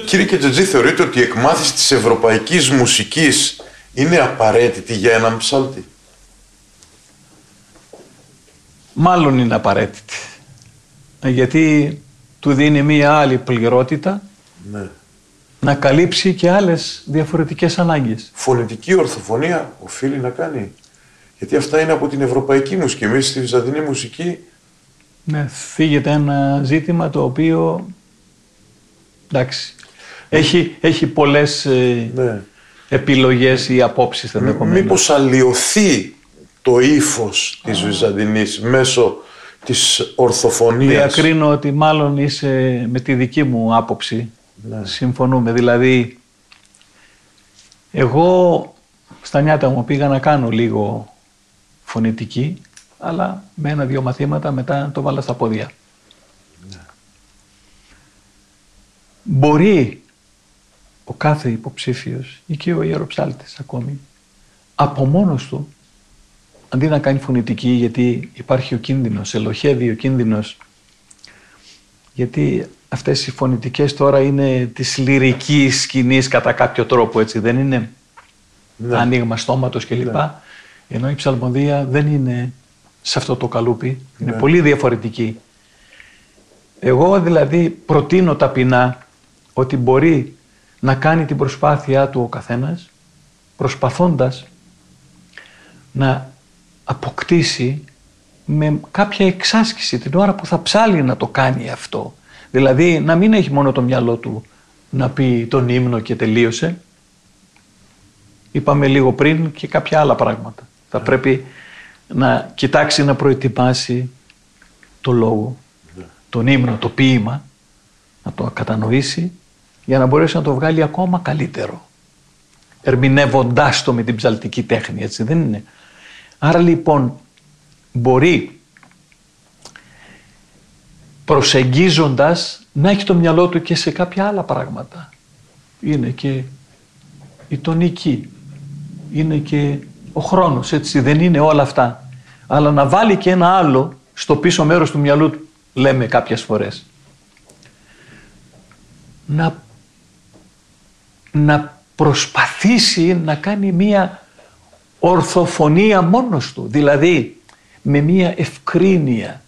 Κύριε Κετζετζή, θεωρείτε ότι η εκμάθηση της ευρωπαϊκής μουσικής είναι απαραίτητη για έναν ψάλτη? Μάλλον είναι απαραίτητη. Γιατί του δίνει μία άλλη πληρότητα, ναι, να καλύψει και άλλες διαφορετικές ανάγκες. Φωνητική ορθοφωνία οφείλει να κάνει. Γιατί αυτά είναι από την ευρωπαϊκή μουσική. Εμείς στη βυζαντινή μουσική... Ναι, θίγεται ένα ζήτημα το οποίο... Εντάξει, έχει πολλές ναι, επιλογές ή απόψεις ενδεχομένως. Μήπως αλλοιωθεί το ύφος της βυζαντινής μέσω της ορθοφωνίας? Διακρίνω ότι μάλλον είσαι με τη δική μου άποψη. Ναι. Συμφωνούμε. Δηλαδή, εγώ στα νιάτα μου πήγα να κάνω λίγο φωνητική, αλλά με 1-2 μαθήματα μετά το βάλα στα πόδια. Ναι. Μπορεί ο κάθε υποψήφιος ή και ο ιεροψάλτης ακόμη από μόνος του, αντί να κάνει φωνητική, γιατί υπάρχει ο κίνδυνος, ελοχεύει ο κίνδυνος, γιατί αυτές οι φωνητικές τώρα είναι της λυρικής σκηνής κατά κάποιο τρόπο, έτσι, δεν είναι άνοιγμα στόματος κλπ. Ναι. Ενώ η ψαλμοδία δεν είναι σε αυτό το καλούπι, είναι πολύ διαφορετική. Εγώ δηλαδή προτείνω ταπεινά ότι μπορεί να κάνει την προσπάθειά του ο καθένας, προσπαθώντας να αποκτήσει με κάποια εξάσκηση την ώρα που θα ψάλει να το κάνει αυτό. Δηλαδή να μην έχει μόνο το μυαλό του να πει τον ύμνο και τελείωσε. Είπαμε λίγο πριν και κάποια άλλα πράγματα. Θα πρέπει να κοιτάξει να προετοιμάσει το λόγο, τον ύμνο, το ποίημα, να το κατανοήσει για να μπορέσει να το βγάλει ακόμα καλύτερο. Ερμηνεύοντάς το με την ψαλτική τέχνη, έτσι δεν είναι? Άρα λοιπόν μπορεί προσεγγίζοντας να έχει το μυαλό του και σε κάποια άλλα πράγματα. Είναι και η τονική, είναι και ο χρόνος, έτσι δεν είναι όλα αυτά. Αλλά να βάλει και ένα άλλο στο πίσω μέρος του μυαλού του, λέμε κάποιες φορές. Να προσπαθήσει να κάνει μία ορθοφωνία μόνος του, δηλαδή με μία ευκρίνεια.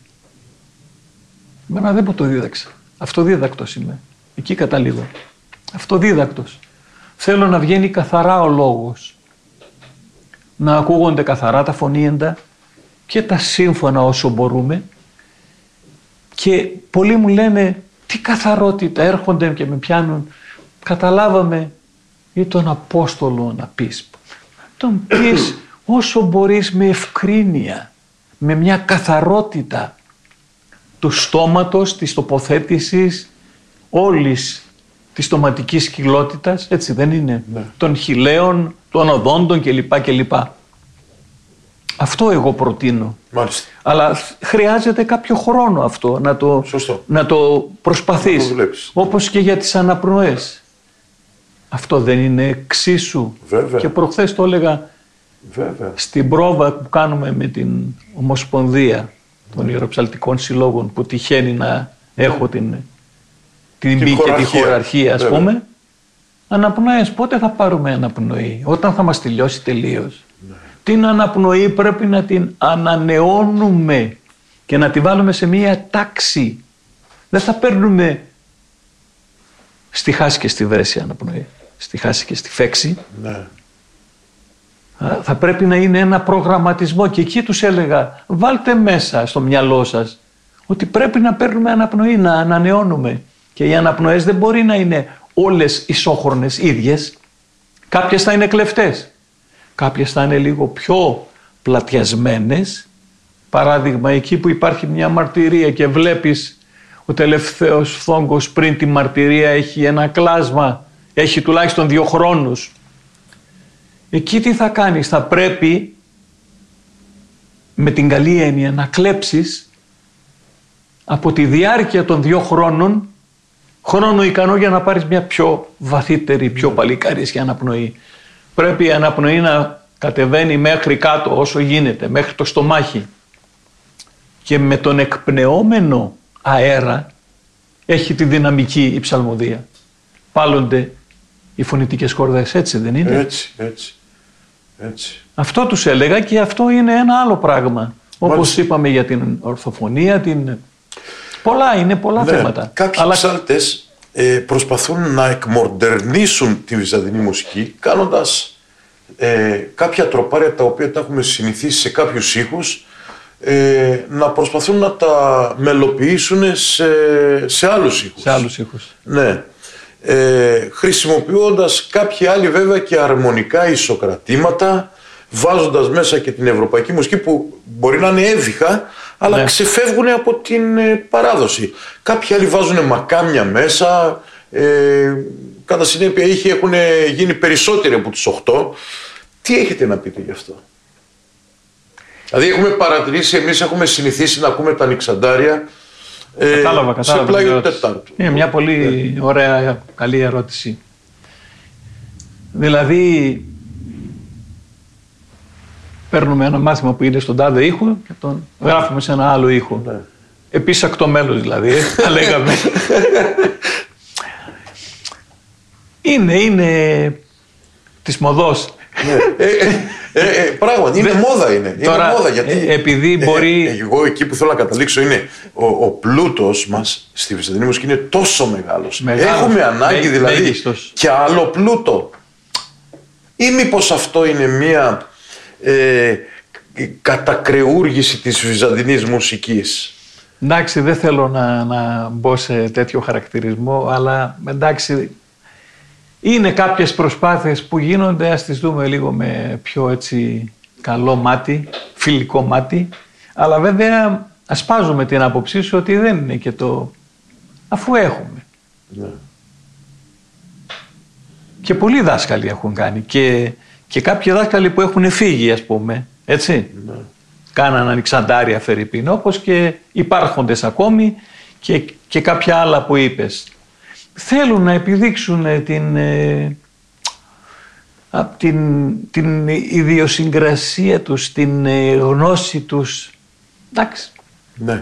Εμένα δεν μου το δίδαξα. Αυτοδίδακτος είμαι. Εκεί καταλήγω. Αυτοδίδακτος. Θέλω να βγαίνει καθαρά ο λόγος. Να ακούγονται καθαρά τα φωνήεντα και τα σύμφωνα όσο μπορούμε. Και πολλοί μου λένε τι καθαρότητα, έρχονται και με πιάνουν. Καταλάβαμε ή τον Απόστολο να πεις. Τον πεις όσο μπορείς με ευκρίνεια, με μια καθαρότητα του στόματος, της τοποθέτησης, όλης της στοματικής κοιλότητας, έτσι δεν είναι, των χειλαίων, των οδόντων κλπ. Αυτό εγώ προτείνω. Μάλιστα. Αλλά χρειάζεται κάποιο χρόνο αυτό να το προσπαθείς. Όπως και για τις αναπνοές. Αυτό δεν είναι εξίσου? Βέβαια. Και προχθές το έλεγα στην πρόβα που κάνουμε με την Ομοσπονδία των Ιεροψαλτικών Συλλόγων, που τυχαίνει να έχω την μπει και τη χωραρχία, ας πούμε. Αναπνοές, πότε θα πάρουμε αναπνοή? Όταν θα μας τελειώσει τελείως? Την αναπνοή πρέπει να την ανανεώνουμε και να τη βάλουμε σε μία τάξη. Δεν θα παίρνουμε στη χάση και στη βρέση αναπνοή, στη χάση και στη φέξη. Θα πρέπει να είναι ένα προγραμματισμό και εκεί τους έλεγα βάλτε μέσα στο μυαλό σας ότι πρέπει να παίρνουμε αναπνοή, να ανανεώνουμε. Και οι αναπνοές δεν μπορεί να είναι όλες ισόχρονες ίδιες. Κάποιες θα είναι κλεφτές, κάποιες θα είναι λίγο πιο πλατιασμένες. Παράδειγμα, εκεί που υπάρχει μια μαρτυρία και βλέπεις ο τελευταίος φθόγκος πριν τη μαρτυρία έχει ένα κλάσμα, έχει τουλάχιστον 2 χρόνους. Εκεί τι θα κάνεις? Θα πρέπει με την καλή έννοια να κλέψεις από τη διάρκεια των 2 χρόνων χρόνο ικανό για να πάρεις μια πιο βαθύτερη, πιο παλικαρίσια αναπνοή. Πρέπει η αναπνοή να κατεβαίνει μέχρι κάτω όσο γίνεται, μέχρι το στομάχι. Και με τον εκπνεόμενο αέρα έχει τη δυναμική η ψαλμοδία. βάλλονται οι φωνητικές χορδές, έτσι δεν είναι? Έτσι. Αυτό τους έλεγα και αυτό είναι ένα άλλο πράγμα. Όπως είπαμε για την ορθοφωνία, είναι πολλά θέματα. Κάποιοι ψάλτες προσπαθούν να εκμοντερνήσουν τη βυζαντινή μουσική κάνοντας κάποια τροπάρια τα οποία τα έχουμε συνηθίσει σε κάποιους ήχους, να προσπαθούν να τα μελοποιήσουν σε άλλους ήχους. Ναι. Χρησιμοποιώντας κάποιοι άλλοι βέβαια και αρμονικά ισοκρατήματα, βάζοντας μέσα και την ευρωπαϊκή μουσική που μπορεί να είναι έβυχα, αλλά ξεφεύγουν από την παράδοση. Κάποιοι άλλοι βάζουν μακάμια μέσα, κατά συνέπεια έχουν γίνει περισσότεροι από τους 8. Τι έχετε να πείτε γι' αυτό? Δηλαδή έχουμε παρατηρήσει, εμείς έχουμε συνηθίσει να ακούμε τα νιξαντάρια κατάλαβα, σε πλάγιο Τετάρτου. Είναι μια πολύ ωραία, καλή ερώτηση. Δηλαδή παίρνουμε ένα μάθημα που είναι στον τάδε ήχο και τον γράφουμε σε ένα άλλο ήχο. Ναι. Επίσακτο μέλος δηλαδή, θα λέγαμε. Είναι της μοδός. Πράγματι, είναι μόδα είναι. Τώρα, μόδα, γιατί επειδή μπορεί... εγώ εκεί που θέλω να καταλήξω είναι ο πλούτος μας στη βυζαντινή μουσική είναι τόσο μεγάλος. Έχουμε ανάγκη δηλαδή μέγιστος. Και άλλο πλούτο. Ή μήπως αυτό είναι μια κατακρεούργηση της βυζαντινής μουσικής? Εντάξει, δεν θέλω να μπω σε τέτοιο χαρακτηρισμό, αλλά εντάξει, είναι κάποιες προσπάθειες που γίνονται, ας τις δούμε λίγο με πιο έτσι καλό μάτι, φιλικό μάτι, αλλά βέβαια ασπάζουμε την άποψή σου ότι δεν είναι και το αφού έχουμε. Ναι. Και πολλοί δάσκαλοι έχουν κάνει και κάποιοι δάσκαλοι που έχουν φύγει, ας πούμε, έτσι. Ναι. Κάναν ανοιξαντάρια φερρυπίν, όπως και υπάρχοντες ακόμη και κάποια άλλα που είπες. Θέλουν να επιδείξουν την ιδιοσυγκρασία τους, την γνώση τους. Εντάξει. Ναι.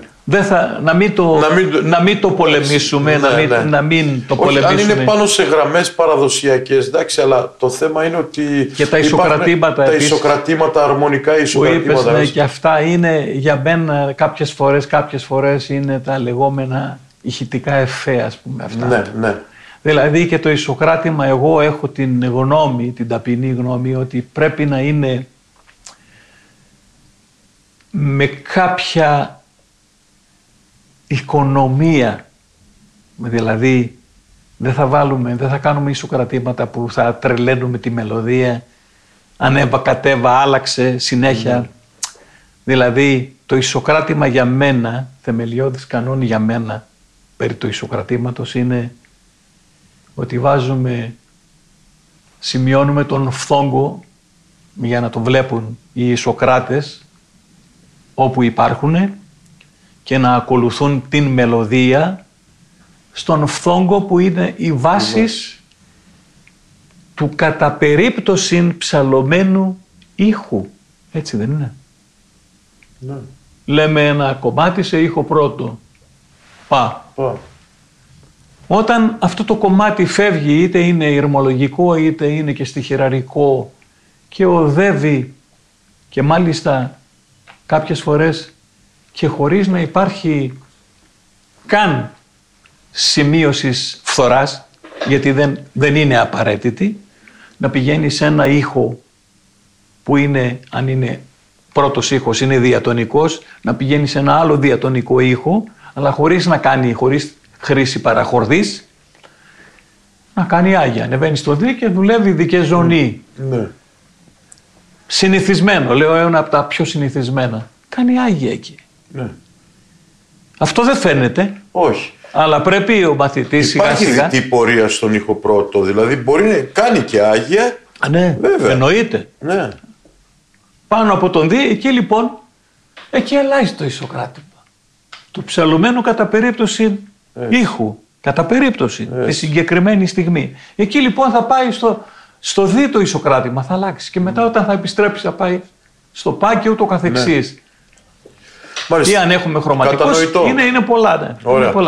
Να μην το πολεμήσουμε, να μην το πολεμήσουμε. Αν είναι πάνω σε γραμμές παραδοσιακές, εντάξει, αλλά το θέμα είναι ότι και τα ισοκρατήματα, ισοκρατήματα, αρμονικά ισοκρατήματα. Που είπες, ναι, και αυτά είναι για μένα κάποιες φορές είναι τα λεγόμενα ηχητικά εφέ, ας πούμε, αυτά. Ναι. Δηλαδή και το ισοκράτημα, εγώ έχω την γνώμη, την ταπεινή γνώμη, ότι πρέπει να είναι με κάποια οικονομία. Δηλαδή δεν θα κάνουμε ισοκρατήματα που θα τρελαίνουμε τη μελωδία, ανέβα, κατέβα, άλλαξε συνέχεια. Δηλαδή το ισοκράτημα για μένα, θεμελιώδης κανόνι για μένα περί του ισοκρατήματος είναι ότι σημειώνουμε τον φθόγκο για να το βλέπουν οι ισοκράτες όπου υπάρχουν και να ακολουθούν την μελωδία στον φθόγκο που είναι οι βάσεις του κατά περίπτωση ψαλωμένου ήχου. Έτσι δεν είναι? Ναι. Λέμε ένα κομμάτι σε ήχο πρώτο. Πα. Όταν αυτό το κομμάτι φεύγει, είτε είναι ηρμολογικό είτε είναι και στιχηραρικό και οδεύει και μάλιστα κάποιες φορές και χωρίς να υπάρχει καν σημείωσης φθοράς, γιατί δεν είναι απαραίτητη, να πηγαίνει σε ένα ήχο που είναι, αν είναι πρώτος ήχος, είναι διατονικός, να πηγαίνει σε ένα άλλο διατονικό ήχο, αλλά χωρίς χρήση παραχορδής, να κάνει άγια. Ανεβαίνει στο δι και δουλεύει δικές ζωνή. Ναι. Συνηθισμένο, λέω ένα από τα πιο συνηθισμένα. Κάνει άγια εκεί. Ναι. Αυτό δεν φαίνεται. Όχι. Αλλά πρέπει ο μαθητής σιγά σιγά... Υπάρχει δυτή πορεία στον ήχο πρώτο, δηλαδή μπορεί να κάνει και άγια. Ναι, βέβαια. Εννοείται. Ναι. Πάνω από τον δι, εκεί λοιπόν, εκεί αλλάζει το ισοκράτημα. Του ψαλωμένου κατά περίπτωση ήχου. Κατά περίπτωση, τη συγκεκριμένη στιγμή. Εκεί λοιπόν θα πάει στο δι το ισοκράτημα, θα αλλάξει. Και μετά όταν θα επιστρέψει θα πάει στο πά και ούτω καθεξής. Ναι. Ή αν έχουμε χρωματικούς, είναι πολλά. Ναι. Ωραία. Είναι πολλά.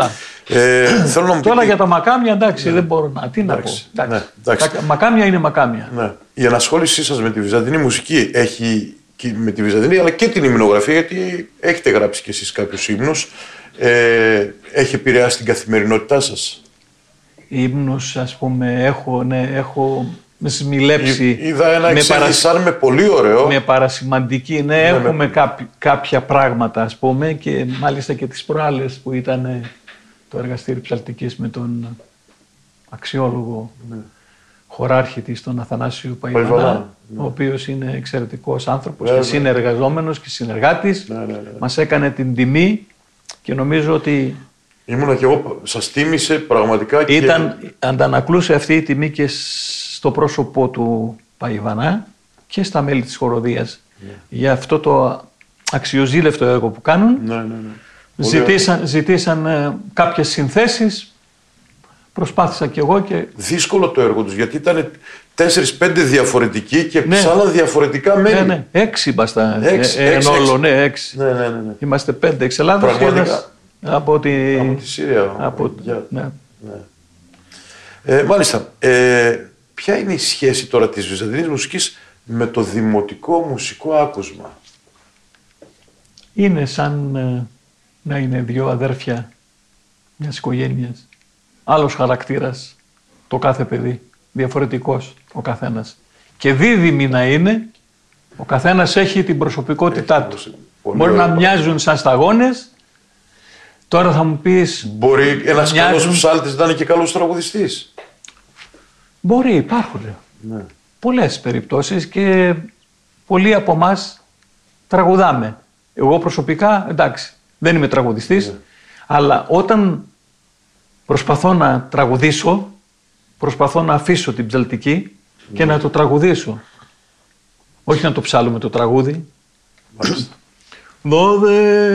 Θέλω να μου Τώρα για τα μακάμια, εντάξει, δεν μπορώ να. Τι να πω. Ναι, τα μακάμια είναι μακάμια. Ναι. Η ενασχόλησή σας με τη βυζαντινή μουσική έχει με τη βυζαντινή αλλά και την υμνογραφία, γιατί έχετε γράψει κι εσείς κάποιους ύμνους, έχει επηρεάσει την καθημερινότητά σας? Ύμνους, ας πούμε, έχω σμιλέψει. Είδα ένα εξελισσάν με πολύ ωραίο. Με παρασημαντική, έχουμε κάποια πράγματα, ας πούμε, και μάλιστα και τις προάλλες που ήταν το εργαστήρι ψαλτικής με τον αξιόλογο χωράρχη της, τον Αθανάσιο Παϊβανά, ο οποίος είναι εξαιρετικός άνθρωπος και συνεργαζόμενος και συνεργάτης. Μας έκανε την τιμή και νομίζω ότι ήμουνα και εγώ, σας τίμησε πραγματικά. Αντανακλούσε αυτή η τιμή και στο πρόσωπό του Παϊβανά και στα μέλη της χοροδίας για αυτό το αξιοζήλευτο έργο που κάνουν. Ζητήσαν κάποιες συνθέσεις, προσπάθησα κι εγώ και... Δύσκολο το έργο τους, γιατί ήταν 4-5 διαφορετικοί και ψάλαν διαφορετικά μέλη. Ναι, 6 ήμασταν εν όλο, 6. Είμαστε 5 εξ Ελλάδας και ένας από τη Σύρια. Μάλιστα. Ποια είναι η σχέση τώρα της βυζαντινής μουσικής με το δημοτικό μουσικό άκουσμα? Είναι σαν να είναι δύο αδέρφια μιας οικογένειας. Άλλος χαρακτήρας το κάθε παιδί, διαφορετικός ο καθένας. Και δίδυμοι να είναι, ο καθένας έχει την προσωπικότητά του. Μπορεί να μοιάζουν σαν σταγόνες, τώρα θα μου πεις... Μπορεί ένας καλός ψάλτης να είναι και καλός τραγουδιστής. Μπορεί, υπάρχουν πολλές περιπτώσεις και πολλοί από εμάς τραγουδάμε. Εγώ προσωπικά, εντάξει, δεν είμαι τραγουδιστής, αλλά όταν προσπαθώ να τραγουδήσω, προσπαθώ να αφήσω την ψαλτική και να το τραγουδήσω. Όχι να το ψάλουμε το τραγούδι. 12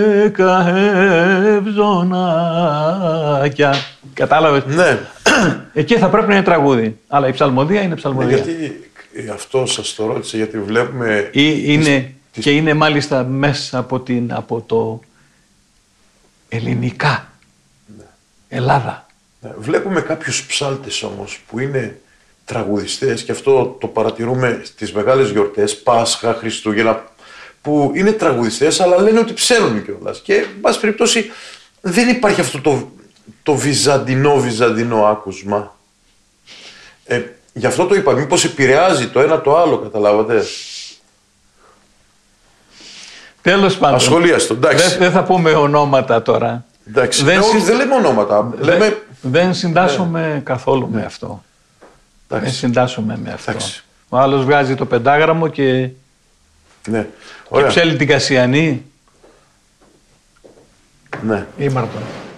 ευζωνάκια. Κατάλαβες? Ναι. Εκεί θα πρέπει να είναι τραγούδι. Αλλά η ψαλμοδία είναι ψαλμοδία. Γιατί αυτό σας το ρώτησα, γιατί βλέπουμε... Και είναι μάλιστα μέσα από το ελληνικά. Ελλάδα. Βλέπουμε κάποιους ψάλτες όμως που είναι τραγουδιστές, και αυτό το παρατηρούμε στις μεγάλες γιορτές, Πάσχα, Χριστούγεννα, που είναι τραγουδιστές αλλά λένε ότι ψέλνουν κιόλας. Και εν πάση περιπτώσει δεν υπάρχει αυτό το βυζαντινό άκουσμα. Γι' αυτό το είπα, μήπως επηρεάζει το ένα το άλλο, καταλάβατε? Τέλος πάντων. Ασχολίαστο, εντάξει. Δεν θα πούμε ονόματα τώρα. Εντάξει. Δεν λέμε ονόματα. Δεν συντάσσομαι καθόλου με αυτό. Δεν συντάσσομαι με αυτό. Ο άλλος βγάζει το πεντάγραμμο και ψέλνει την Κασιανή. Ναι. Ήμαρτον.